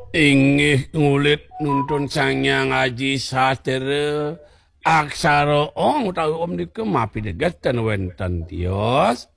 Inggih ngulit nuntun Sangyang Aji Satera aksara ong utawi om nika mapidegeten wonten tiyos